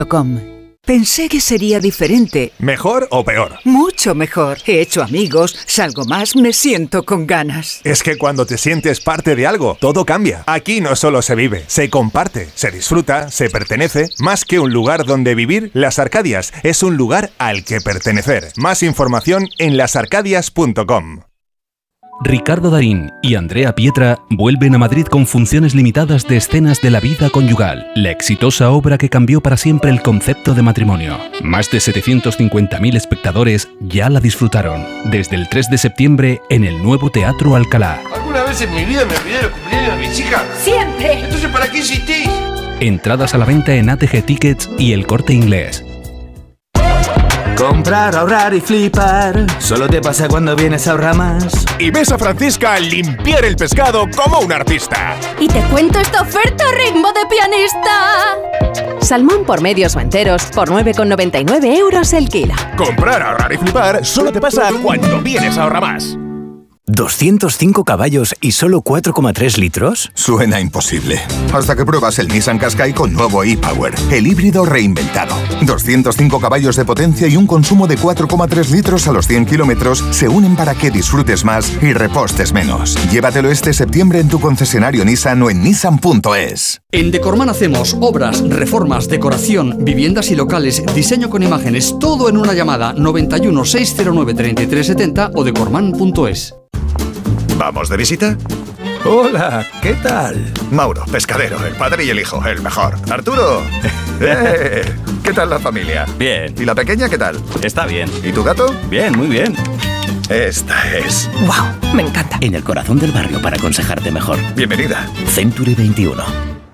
Pensé que sería diferente. ¿Mejor o peor? Mucho mejor. He hecho amigos, salgo más, me siento con ganas. Es que cuando te sientes parte de algo, todo cambia. Aquí no solo se vive, se comparte, se disfruta, se pertenece. Más que un lugar donde vivir, Las Arcadias es un lugar al que pertenecer. Más información en lasarcadias.com. Ricardo Darín y Andrea Pietra vuelven a Madrid con funciones limitadas de Escenas de la vida conyugal, la exitosa obra que cambió para siempre el concepto de matrimonio. Más de 750.000 espectadores ya la disfrutaron. Desde el 3 de septiembre en el nuevo Teatro Alcalá. ¿Alguna vez en mi vida me olvidé de los cumpleaños de mis hijas? ¡Siempre! Entonces, ¿para qué insistís? Entradas a la venta en ATG Tickets y El Corte Inglés. Comprar, ahorrar y flipar, solo te pasa cuando vienes a Ahorramás. Y ves a Francisca limpiar el pescado como un artista. Y te cuento esta oferta ritmo de pianista. Salmón por medios o enteros por 9,99 € el kilo. Comprar, ahorrar y flipar solo te pasa cuando vienes a Ahorramás. ¿205 caballos y solo 4,3 litros? Suena imposible. Hasta que pruebas el Nissan Qashqai con nuevo e-Power, el híbrido reinventado. 205 caballos de potencia y un consumo de 4,3 litros a los 100 kilómetros se unen para que disfrutes más y repostes menos. Llévatelo este septiembre en tu concesionario Nissan o en nissan.es. En Decorman hacemos obras, reformas, decoración, viviendas y locales, diseño con imágenes, todo en una llamada 91 609 3370 o decorman.es. ¿Vamos de visita? Hola, ¿qué tal? Mauro, pescadero, el padre y el hijo, el mejor. Arturo, ¿qué tal la familia? Bien. ¿Y la pequeña qué tal? Está bien. ¿Y tu gato? Bien, muy bien. Esta es. ¡Wow! Me encanta. En el corazón del barrio para aconsejarte mejor. Bienvenida. Century 21.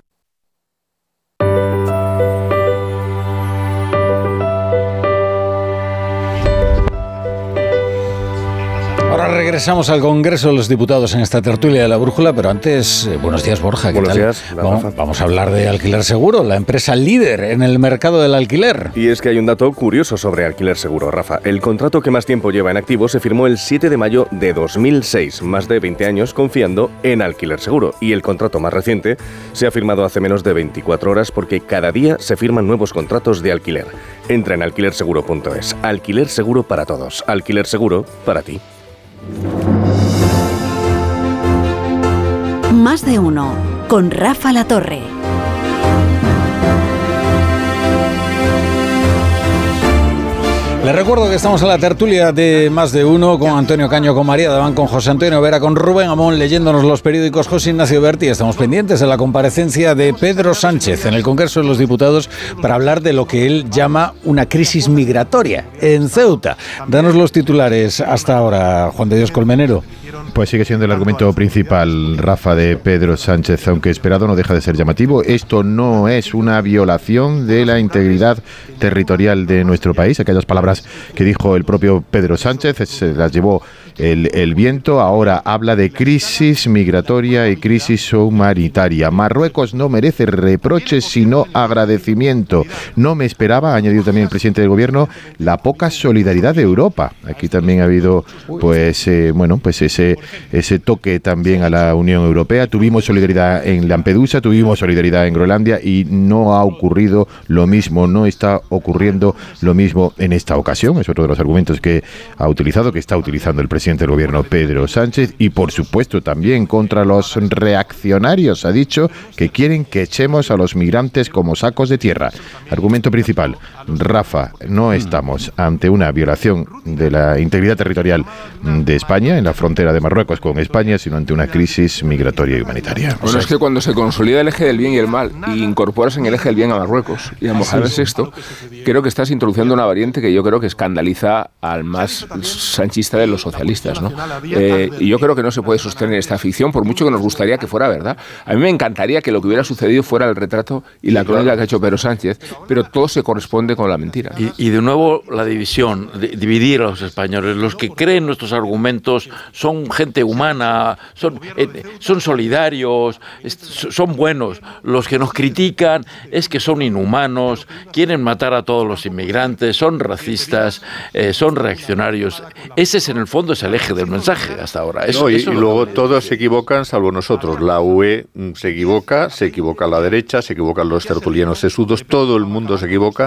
Ahora regresamos al Congreso de los Diputados en esta tertulia de la Brújula, pero antes, buenos días, Borja. ¿Qué buenos tal? Días. Vamos a hablar de Alquiler Seguro, la empresa líder en el mercado del alquiler. Y es que hay un dato curioso sobre Alquiler Seguro, Rafa. El contrato que más tiempo lleva en activo se firmó el 7 de mayo de 2006, más de 20 años confiando en Alquiler Seguro. Y el contrato más reciente se ha firmado hace menos de 24 horas porque cada día se firman nuevos contratos de alquiler. Entra en alquilerseguro.es. Alquiler Seguro para todos. Alquiler Seguro para ti. Más de uno, con Rafa La Torre. Les recuerdo que estamos en la tertulia de Más de Uno con Antonio Caño, con María Daván, con José Antonio Vera, con Rubén Amón, leyéndonos los periódicos José Ignacio Berti. Estamos pendientes de la comparecencia de Pedro Sánchez en el Congreso de los Diputados para hablar de lo que él llama una crisis migratoria en Ceuta. Danos los titulares hasta ahora, Juan de Dios Colmenero. Pues sigue siendo el argumento principal, Rafa, de Pedro Sánchez, aunque esperado no deja de ser llamativo. Esto no es una violación de la integridad territorial de nuestro país. Aquellas palabras que dijo el propio Pedro Sánchez se las llevó el viento. Ahora habla de crisis migratoria y crisis humanitaria. Marruecos no merece reproches sino agradecimiento. No me esperaba, ha añadido también el presidente del gobierno, la poca solidaridad de Europa. Aquí también ha habido ese toque también a la Unión Europea. Tuvimos solidaridad en Lampedusa, tuvimos solidaridad en Groenlandia y no ha ocurrido lo mismo, no está ocurriendo lo mismo en esta ocasión. Es otro de los argumentos que ha utilizado, que está utilizando el presidente del gobierno Pedro Sánchez, y por supuesto también contra los reaccionarios. Ha dicho que quieren que echemos a los migrantes como sacos de tierra. Argumento principal, Rafa, no estamos ante una violación de la integridad territorial de España en la frontera de Marruecos con España, sino ante una crisis migratoria y humanitaria. Bueno, es que cuando se consolida el eje del bien y el mal y incorporas en el eje del bien a Marruecos y a Mohamed VI, creo que estás introduciendo una variante que yo creo que escandaliza al más sanchista de los socialistas, ¿no? Y yo creo que no se puede sostener esta ficción, por mucho que nos gustaría que fuera verdad. A mí me encantaría que lo que hubiera sucedido fuera el retrato y la crónica que ha hecho Pedro Sánchez, pero todo se corresponde con la mentira. Y de nuevo la división, dividir a los españoles. Los que creen nuestros argumentos son gente humana, son solidarios, son buenos. Los que nos critican es que son inhumanos, quieren matar a todos los inmigrantes, son racistas, son reaccionarios. Ese es en el fondo es el eje del mensaje hasta ahora. Y luego todos se equivocan, salvo nosotros. La UE se equivoca la derecha, se equivocan los tertulianos sesudos, todo el mundo se equivoca.